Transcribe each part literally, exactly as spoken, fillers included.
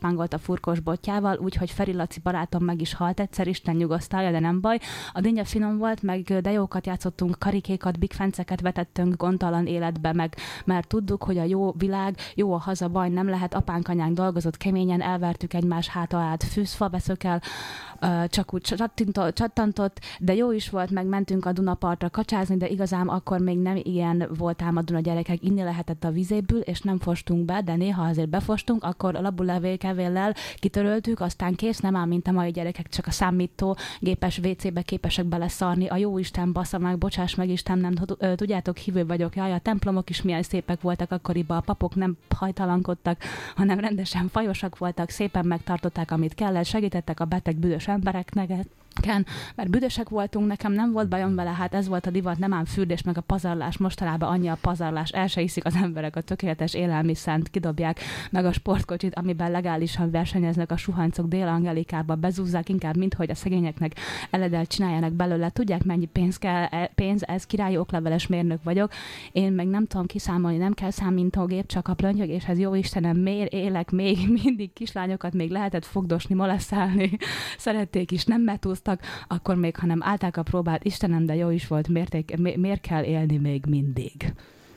megspángolt a furkós botjával, úgyhogy Feri Laci barátom meg is halt egyszer, Isten nyugosztalja, de nem baj. A dinnye finom volt, meg de jókat játszottunk, karikékat, big fenceket vetettünk gondtalan életbe, meg mert tudtuk, hogy a jó világ, jó a haza, baj nem lehet, apánk, anyánk dolgozott keményen, elvertük egymás háta át, fűzfa beszökel, csak úgy csattantott, de jó is volt, meg mentünk a Dunapartra kacsázni, de igazán akkor még nem ilyen voltám a Duna gyerekek, inni lehetett a vizéből, és nem fostunk be, de néha azért befostunk, akkor a labulevélkevéllel kitöröltük, aztán kész, nem áll, mint a mai gyerekek, csak a számító gépes vécébe képesek beleszarni, a jó Isten bassza meg, bocsáss meg Isten, nem tudjátok, hívő vagyok, jaj, a templomok is milyen szépek voltak akkoriban, a papok nem hajtalankodtak, hanem rendesen fajosak voltak, szépen megtartották, amit kellett, segítettek a beteg büdös embereknek, mert büdösek voltunk, nekem nem volt bajom vele, hát ez volt a divat, nem ám fürdés, meg a pazarlás, mostanában annyi a pazarlás, el se hiszik az emberek a tökéletes élelmiszert, kidobják meg a sportkocsit, amiben legálisan versenyeznek a suhancok Dél-Angelikába, bezúzzák inkább, mint hogy a szegényeknek eledelt csináljanak belőle. Tudják, mennyi pénz kell, pénz, ez királyi okleveles mérnök vagyok, én meg nem tudom kiszámolni, nem kell számítógép, csak a plöntyögéshez, jó Istenem, miért élek még mindig, kislányokat még lehetett fogdosni, molesztálni, szerették is, nem metúztak, akkor még, hanem állták a próbát, Istenem, de jó is volt, miért, mi, miért kell élni még mindig?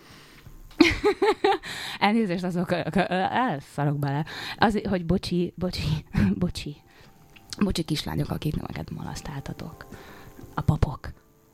Elnézést, azok, elszarok bele. Az, hogy bocsi, bocsi, bocsi, bocsi kislányok, akik nemeket molasztáltatok. A papok.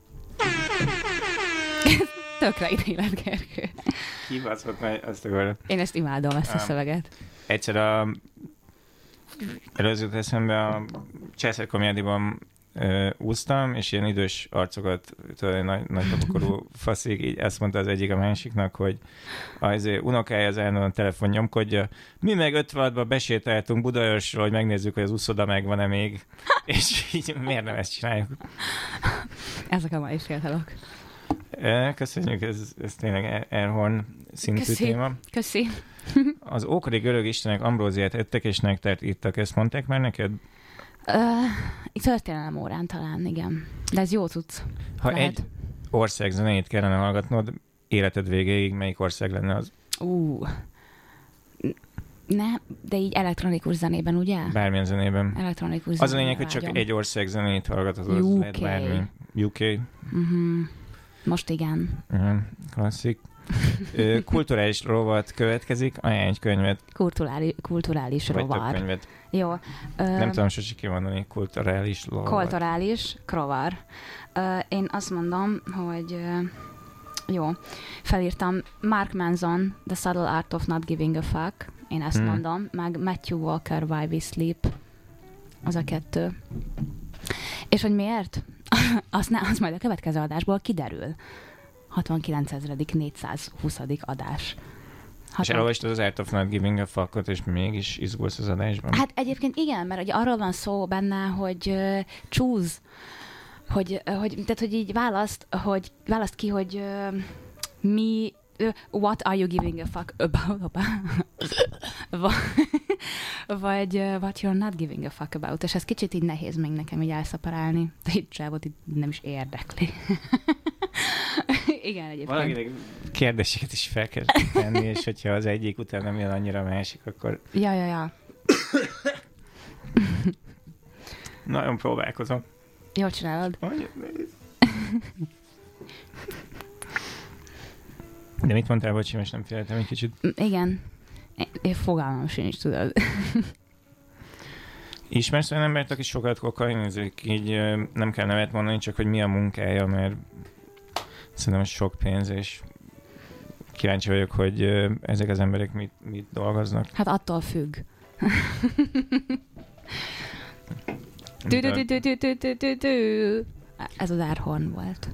Tökre ítélet, Gergő. Kibaszott, mert azt akarom. Én ezt imádom, ezt a szöveget. Egyszer a előző eszembe a Császár Komjádiban uh, úsztam, és ilyen idős arcokat, tudod, nagy, nagypapakorú faszik, így ezt mondta az egyik a másiknak, hogy az unokája az állandóan telefon nyomkodja. Mi meg ötvenhatban besétáltunk Budaörsről, hogy megnézzük, hogy az úszoda megvan-e még. És így miért nem ezt csináljuk? Ezek a mai fiatalok. Köszönjük, ez, ez tényleg Airhorn szintű Köszi. téma. Köszi. Az ókori görög istenek ambróziát ettek, és nektert ittak. Ezt mondták már neked? Uh, történelem órán talán, igen. De ez jó tudsz. Ha lehet. egy ország zenéjét kellene hallgatnod, életed végéig melyik ország lenne az? Ú, uh, ne, de így elektronikus zenében, ugye? Bármilyen zenében. Elektronikus az a lényeg, hogy csak vágyom. egy ország zenét hallgatod, az lehet bármi. U K. Uh-huh. Most igen. Uh-huh. Klasszik. Kulturális rovat következik, ajánlj egy könyvet. Kulturális, kulturális vagy rovar. több könyvet. Jó. Nem uh, tudom sose kimondani, kulturális rovar. Kulturális rovar. Uh, én azt mondom, hogy uh, jó, felírtam Mark Manson, The Subtle Art of Not Giving a Fuck. Én ezt hmm. mondom. Meg Matthew Walker, Why We Sleep. Az a kettő. És hogy miért? az, ne, az majd a következő adásból kiderül. hatvankilencezredik négyszázhuszadik adás. hatvan... És elolvastad az Art of Not Giving a Fuckot, és mégis izgulsz az adásban? Hát egyébként igen, mert ugye arról van szó benne, hogy uh, choose, hogy, uh, hogy, tehát, hogy így választ, hogy választ ki, hogy uh, mi, uh, what are you giving a fuck about? Vagy uh, what you're not giving a fuck about. És ez kicsit így nehéz még nekem így elszaparálni. De itt csávot itt nem is érdekli. Igen, egyébként. Valakinek kérdéseket is fel kell tenni, és hogyha az egyik után nem jön annyira a másik, akkor... Ja, ja, ja. Nagyon próbálkozom. Jól csinálod. De mit mondtál, bocsi, most nem féltem egy kicsit. Igen. Én fogalmam sincs, tudod. Ismersz olyan embert, aki sokat kokainizik? Így nem kell nevet mondani, csak hogy mi a munkája, mert szerintem sok pénz, és kíváncsi vagyok, hogy ezek az emberek mit, mit dolgoznak. Hát attól függ. Ez az Airhorn volt.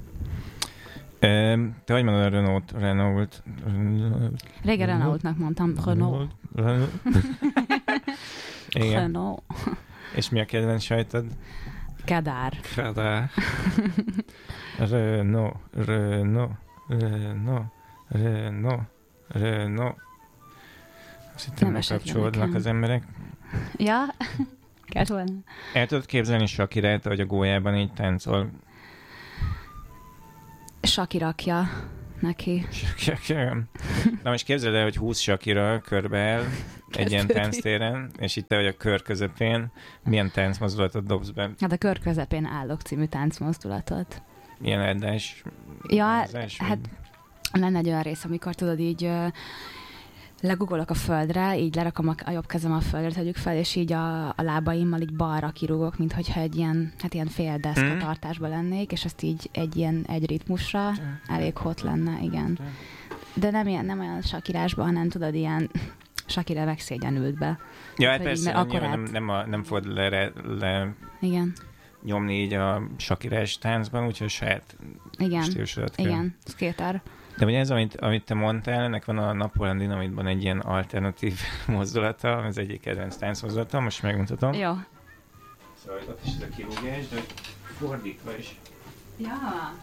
Te hogy mondod a Renault? Renault? Régen Renaultnak mondtam. Renault. Renault. Igen. Renault. És mi a kedvenc sajtod? Kadár. Kadár. Renault. Renault. Renault. Renault. Renault. Azt hittem, megkapcsolódnak az emberek. Ja? Kell volna. El tudod képzelni Shakirát, hogy a gólyában így táncol? Shakirakja. neki. Na most képzeld el, hogy húsz Shakira körbeáll egy ilyen tánctéren, és itt te vagy a kör közepén. Milyen táncmozdulatot dobsz be? Hát a kör közepén állok című táncmozdulatot. Ilyen eddás? Ja, hát lenne egy olyan rész, amikor tudod így uh, legugolok a földre, így lerakom a, a jobb kezem a földre, tegyük fel, és így a, a lábaimmal így balra kirúgok, mintha egy ilyen, hát ilyen fél deszka tartásban lennék, és ezt így egy ilyen egy ritmusra elég hot lenne, igen. De nem, ilyen, nem olyan sakirásban, hanem tudod, ilyen Shakira megszégyenült be. Ja, hát persze, akkor nem, nem, a, nem fogod le, le igen. nyomni így a Shakirás táncban, úgyhogy saját stílusodat kell. Igen, skater. De ugye ez, amit, amit te mondtál, ennek van a Napoleon Dynamitban egy ilyen alternatív mozdulata, az egyik kedvenc táncmozdulata, most megmutatom. Jó. Szóval ott is ez a kirúgás, de fordítva is. Ja.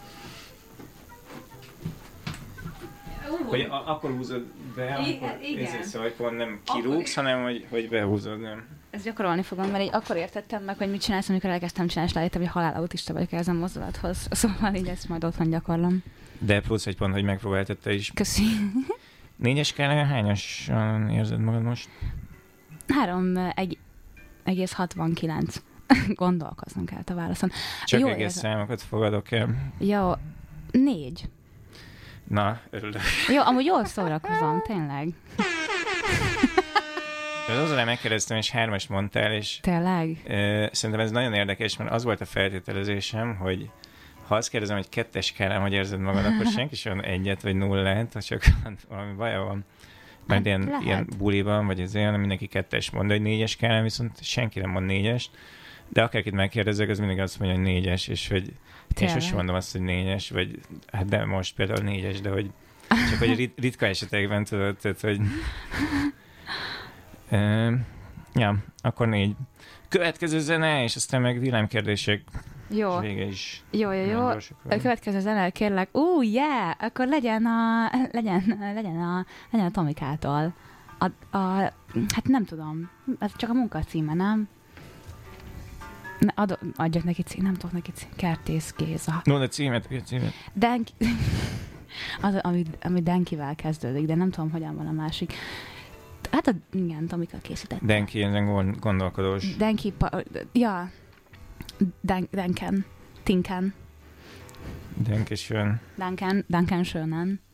Uh. Hogy a- akkor húzod be, I- akkor igen. ezért szóval, hogy pont nem kirúgsz, akkor... hanem hogy, hogy behúzod, nem? Ezt gyakorolni fogom, mert így akkor értettem meg, hogy mit csinálsz, amikor elkezdtem csinálni, és rájöttem, hogy halál autista vagyok ezen a mozdulathoz. Szóval így ezt majd otthon gyakorlom. De plusz egy pont, hogy megpróbáltad te is. Köszi. Négyes skálán hányasan érzed magad most? Három egy, egész hatvankilenc. Gondolkoznom kell a válaszon. Csak Jó, egész ez... számokat fogadok el. Jó, négy. Na, örülök. Jó, amúgy jól szórakozom, tényleg. Az azzal megkérdeztem, és hármast mondtál, és Tényleg? uh, szerintem ez nagyon érdekes, mert az volt a feltételezésem, hogy ha azt kérdezem, hogy kettes skálán, hogy érzed magad, akkor senki sem egyet vagy nullát, ha csak valami baja van. Mert hát ilyen, ilyen buliban, vagy ez olyan, mindenki kettes mond, hogy négyes skálán, viszont senki nem mond négyest, de akárkit megkérdezek, az mindig azt mondja, hogy négyes, és hogy én sosem mondom azt, hogy négyes, vagy hát de most például négyes, de hogy csak hogy rit- ritka esetekben tudod, tehát, hogy uh, ja, akkor négy. Következő zene, és aztán meg villámkérdések. Jó. Vége is. Jó, jó, jó. A következő zene, kérlek. Ú, uh, yeah! Akkor legyen a, legyen, legyen a, legyen a Tomikától. A, a, hát nem tudom. Ez csak a munka címe, nem? Ne, ad, adjak neki cím, nem tudok neki cím. Kertész Géza. No, de címet, a címet. Denki... az, ami, ami Denkivel kezdődik, de nem tudom, hogyan van a másik. Hát a, igen, Tomika készített. Denki, ezen gondolkodós. Denki, pa, ja. Den, Denken. Tinken. Denki Schön. Duncan, Duncan Schönen.